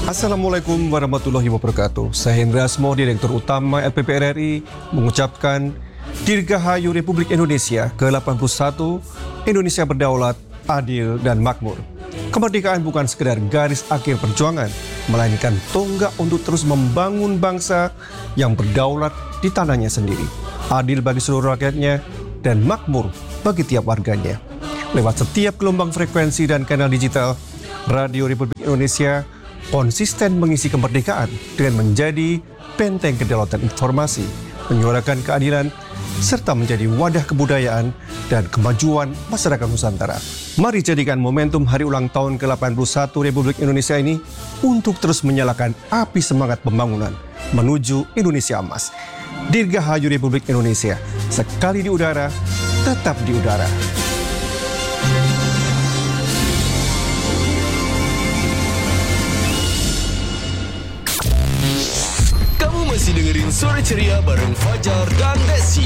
Assalamualaikum warahmatullahi wabarakatuh. Saya Hendra Asmo, Direktur Utama LPP RRI, mengucapkan Dirgahayu Republik Indonesia ke-81, Indonesia berdaulat, adil, dan makmur. Kemerdekaan bukan sekedar garis akhir perjuangan, melainkan tonggak untuk terus membangun bangsa yang berdaulat di tanahnya sendiri, adil bagi seluruh rakyatnya, dan makmur bagi tiap warganya. Lewat setiap gelombang frekuensi dan kanal digital, Radio Republik Indonesia konsisten mengisi kemerdekaan dengan menjadi benteng kedaulatan informasi, menyuarakan keadilan, serta menjadi wadah kebudayaan dan kemajuan masyarakat Nusantara. Mari jadikan momentum hari ulang tahun ke-81 Republik Indonesia ini untuk terus menyalakan api semangat pembangunan menuju Indonesia Emas. Dirgahayu Republik Indonesia, sekali di udara, tetap di udara. Masih dengerin Sore Ceria bareng Fajar dan Desi.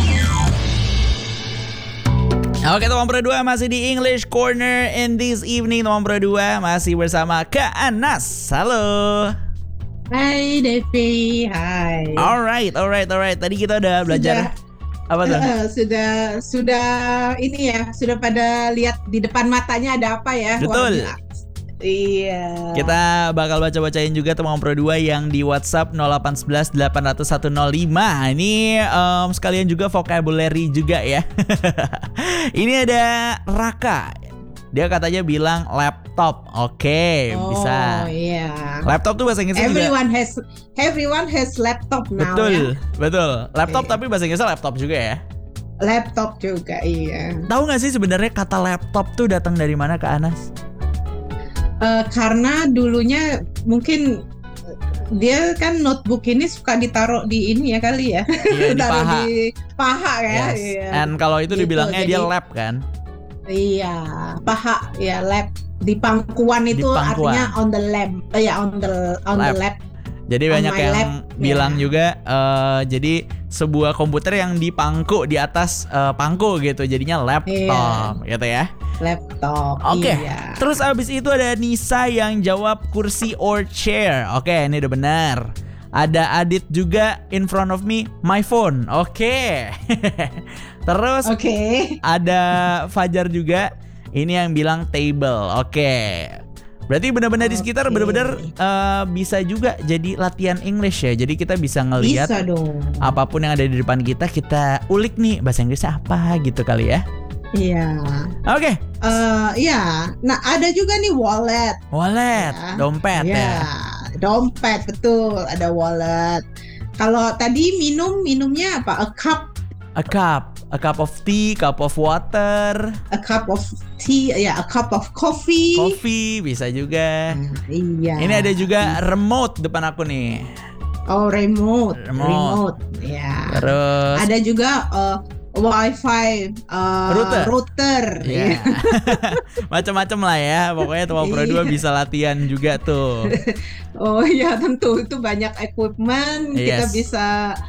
Oke, teman berdua masih di English Corner in this evening. Teman berdua masih bersama Kak Anas. Halo. Hai Devi, hai. Alright. Tadi kita udah belajar apa tuh? Sudah ini ya, sudah pada lihat di depan matanya ada apa ya? Betul. Wah, iya. Kita bakal baca-bacain juga teman Pro 2 yang di WhatsApp 0811 800 105. Ini sekalian juga vocabulary juga ya. Ini ada Raka. Dia katanya bilang laptop. Oke, bisa. Iya. Laptop tuh bahasa Inggrisnya Everyone has laptop now. Betul. Laptop tapi bahasa Inggrisnya laptop juga ya. Laptop juga, iya. Tahu nggak sih sebenarnya kata laptop tuh datang dari mana, Kak Anas? Karena dulunya mungkin dia kan notebook ini suka ditaruh di ini ya kali ya. Iya, di paha. Di paha ya. Yes. Iya. And kalau itu Gitu, dibilangnya jadi, dia lap kan? Iya, paha ya, lap. Di pangkuan itu artinya on the lap. On the lap. Jadi banyak yang lap, bilang ya. juga jadi sebuah komputer yang dipangku di atas pangku gitu, jadinya laptop gitu ya. Laptop. Oke. Iya. Terus abis itu ada Nisa yang jawab kursi or chair. Oke, ini udah benar. Ada Adit juga in front of me, my phone. Oke. Terus ada Fajar juga. Ini yang bilang table. Oke. Berarti benar-benar di sekitar benar-benar bisa juga jadi latihan English ya. Jadi kita bisa ngelihat apapun yang ada di depan kita, kita ulik nih bahasa Inggrisnya apa gitu kali ya. Iya. Oke. Iya. Nah, ada juga nih wallet. Wallet, ya. Dompet ya. Dompet, betul. Ada wallet. Kalau tadi minumnya apa? A cup of tea, cup of water. A cup of tea, ya, a cup of coffee. Coffee bisa juga. Iya. Ini ada juga remote depan aku nih. Oh, remote. Ya. Terus ada juga Wi-Fi router. Yeah. Macam-macam lah ya. Pokoknya teman Pro 2 bisa latihan juga tuh. Oh iya, tentu itu banyak equipment. Kita bisa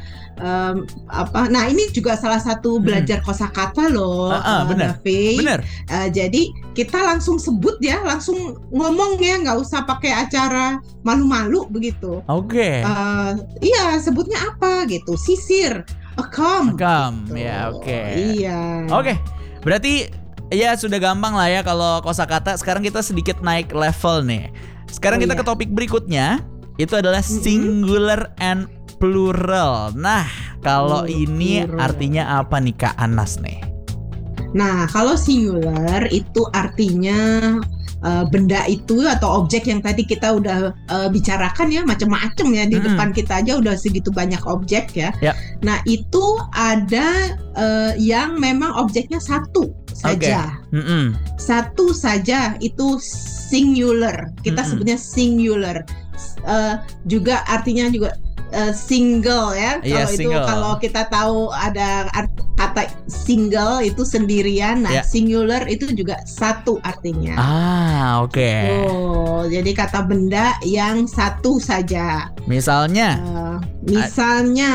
Nah, ini juga salah satu belajar kosakata loh. Bener. Jadi kita langsung sebut ya, langsung ngomong ya, nggak usah pakai acara malu-malu begitu. Oke. Iya, sebutnya apa gitu? Sisir. Akam. Gitu. Ya, oke. Iya. Oke. Berarti ya sudah gampang lah ya kalau kosakata. Sekarang kita sedikit naik level nih. Sekarang kita ke topik berikutnya. Itu adalah singular and plural. Nah, kalau ini artinya apa nih Kak Anas nih? Nah, kalau singular itu artinya benda itu atau objek yang tadi kita udah bicarakan ya, macam-macam ya, di depan kita aja udah segitu banyak objek ya. Nah, itu ada yang memang objeknya satu saja. Satu saja, itu singular. Kita sebutnya singular. Juga artinya juga single ya. Kalau kita tahu ada kata single itu sendirian. Nah, singular itu juga satu artinya. Oke. Jadi kata benda yang satu saja. Misalnya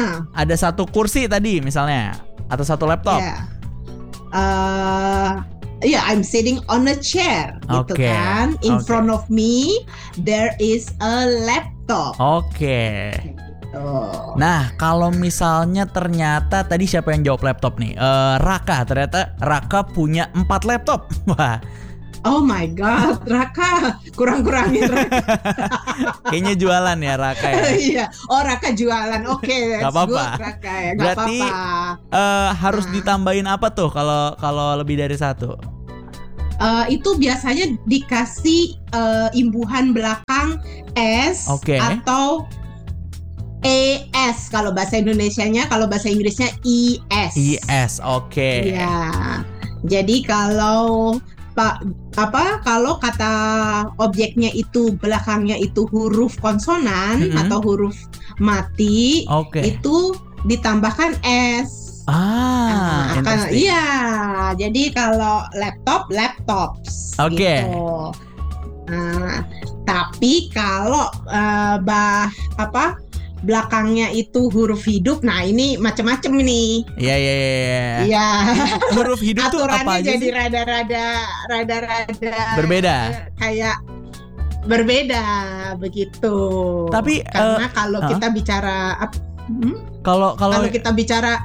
ada satu kursi tadi misalnya, atau satu laptop. Yeah, I'm sitting on a chair, gitu Oke, kan. In oke. front of me there is a laptop. Oke. Oh. Nah, kalau misalnya ternyata tadi siapa yang jawab laptop nih? Raka. Ternyata Raka punya 4 laptop. Wah, Oh my god, Raka, kurang-kurangin Raka. kayaknya jualan ya Raka ya. Iya, oh Raka jualan. Oke, Gak that's apa-apa. good Raka ya. Gak Berarti apa-apa. harus Nah. ditambahin apa tuh kalau lebih dari 1? Itu biasanya dikasih imbuhan belakang S Oke. atau ES kalau bahasa Indonesianya, kalau bahasa Inggrisnya ES. IS, oke. Iya. Jadi kalau kalau kata objeknya itu belakangnya itu huruf konsonan Mm-mm. atau huruf mati, Oke. itu ditambahkan S. Ah, interesting. Iya, jadi kalau laptops. Oke. Gitu. Nah, tapi kalau belakangnya itu huruf hidup, nah ini macam-macam ini. Iya. Iya. Huruf hidup tuh apa Aturannya aja jadi sih? rada-rada Berbeda. Kayak berbeda begitu. Tapi, karena kalau kita bicara Kalau kalau kita bicara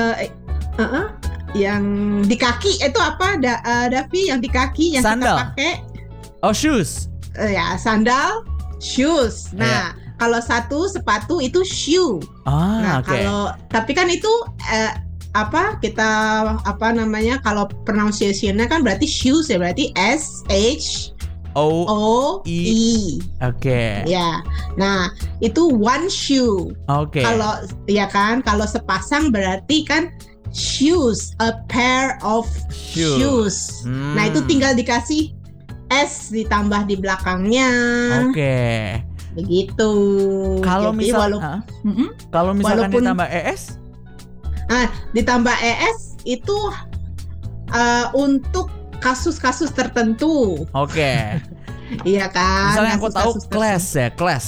yang di kaki itu apa, Davi, yang di kaki yang Sandal. kita pakai shoes. ya sandal, shoes. Nah, kalau satu sepatu itu shoe. Nah, Oke. tapi kan itu kalau pronunciation-nya kan berarti shoes ya, berarti SHOE. Oke. Ya. Nah, itu one shoe. Oke. Kalau sepasang berarti kan shoes, a pair of shoes. Nah, itu tinggal dikasih S ditambah di belakangnya. Oke. Begitu. Kalau Jadi kalau misalkan walaupun- ditambah ES? ditambah ES itu untuk kasus-kasus tertentu. Oke. Iya kan? Misalnya aku tahu Kasus-kasus class ya, class.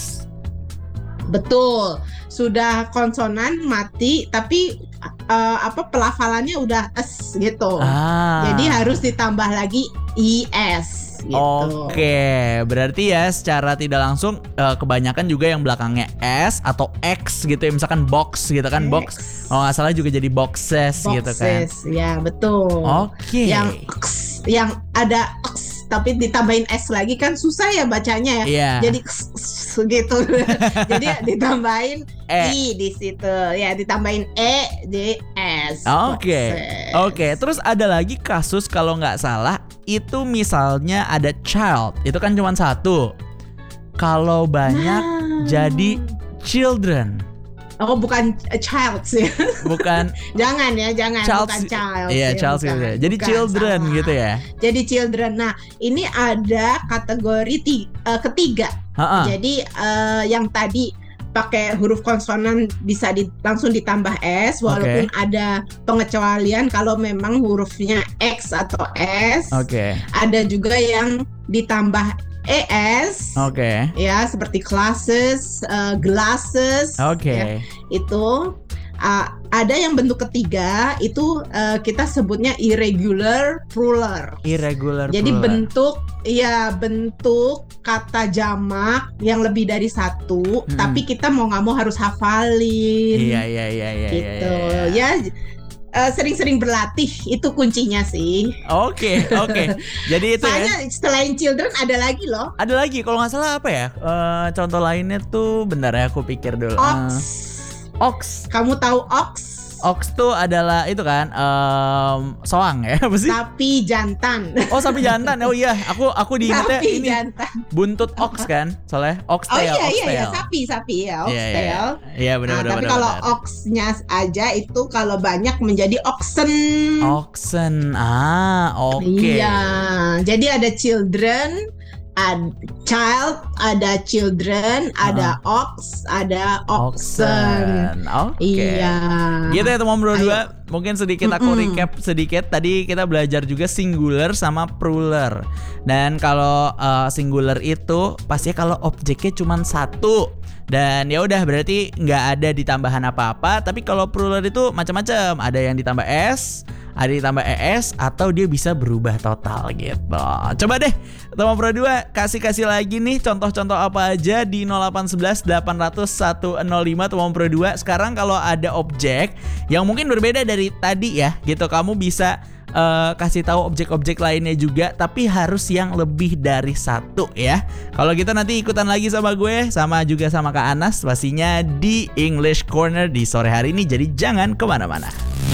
Betul. Sudah konsonan mati tapi pelafalannya udah S gitu. Jadi harus ditambah lagi IS gitu. Oke, berarti ya secara tidak langsung kebanyakan juga yang belakangnya S atau X gitu ya, misalkan box gitu kan, box. Kalau nggak salah juga jadi boxes gitu kan. Boxes, ya betul. Oke. Yang ada X tapi ditambahin S lagi kan susah ya bacanya ya. Iya. Jadi gitu. Jadi ditambahin I di situ. Ya, ditambahin E di S. Oke. Boxes. Oke, terus ada lagi kasus kalau nggak salah itu misalnya ada child, itu kan cuma 1. Kalau banyak jadi children. Oh, bukan a child sih. Bukan Jangan child. bukan child. Iya, ya, child bukan. gitu. Jadi Bukan, children salah. gitu ya. Jadi children. Nah, ini ada kategori ketiga. Jadi yang tadi pakai huruf konsonan bisa langsung ditambah S, walaupun ada pengecualian kalau memang hurufnya X atau S. Oke. Ada juga yang ditambah ES. Oke. Ya, seperti classes, glasses. Oke. Ya, itu ada yang bentuk ketiga itu kita sebutnya irregular plural. Irregular Jadi plural. bentuk kata jamak yang lebih dari 1, tapi kita mau nggak mau harus hafalin. Iya. Gitu. Ya, sering-sering berlatih itu kuncinya sih. Oke. Jadi itu Soalnya ya. selain children ada lagi loh. Ada lagi kalau nggak salah apa ya? Contoh lainnya tuh bentar ya aku pikir dulu. Ox. Kamu tahu ox? Ox tuh adalah itu kan soang ya, apa sih? Sapi jantan. Oh, sapi jantan. Oh iya, aku diingetnya Sapi ini jantan. buntut ox kan? Soalnya oxtail, Oh oxtail. iya, sapi ya, oxtail. Iya, benar. Tapi kalau oxnya aja itu kalau banyak menjadi oxen. Oxen. Oke. Iya, jadi ada children, ada child, ada children, ada ox, ada oxen. Oke. Iya. Gitu ya teman berdua. Mungkin sedikit aku recap sedikit. Tadi kita belajar juga singular sama plural. Dan kalau singular itu pasti kalau objeknya cuma 1. Dan ya udah berarti nggak ada ditambahan apa-apa. Tapi kalau plural itu macam-macam. Ada yang ditambah S, ada ditambah ES, atau dia bisa berubah total gitu. Coba deh teman Pro 2 kasih lagi nih contoh-contoh apa aja di 0811 800 105 teman Pro 2. Sekarang kalau ada objek yang mungkin berbeda dari tadi ya gitu, kamu bisa kasih tahu objek-objek lainnya juga, tapi harus yang lebih dari satu ya. Kalau gitu nanti ikutan lagi sama gue, sama juga sama Kak Anas pastinya di English Corner di sore hari ini. Jadi jangan kemana-mana.